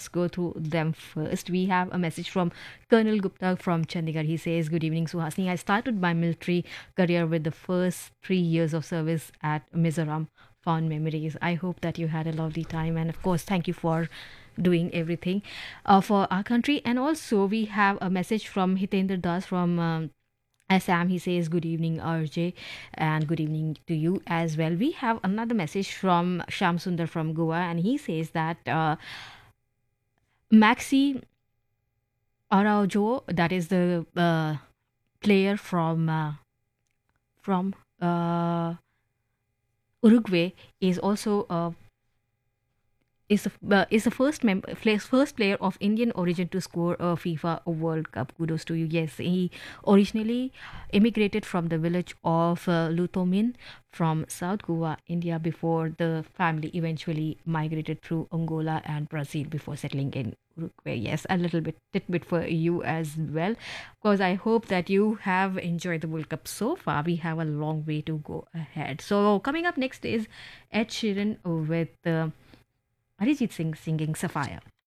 let's go through them first. We have a message from Colonel Gupta from Chandigarh. He says, "Good evening, Suhasini. I started my military career with the first 3 years of service at Mizoram. Fond memories. I hope that you had a lovely time. And of course, thank you for doing everything for our country." And also, we have a message from Hitendra Das from Assam. He says, "Good evening, RJ, and good evening to you as well." We have another message from Sham Sundar from Goa, and he says that Maxi Araujo, that is the player from Uruguay, is also is the first player of Indian origin to score a FIFA World Cup. Kudos to you. Yes, he originally immigrated from the village of Lutomin from South Goa, India, before the family eventually migrated through Angola and Brazil before settling in Uruguay. Yes, a little bit tidbit for you as well, because I hope that you have enjoyed the World Cup so far. We have a long way to go ahead. So coming up next is Ed Sheeran with Arijit Singh singing Sapphire.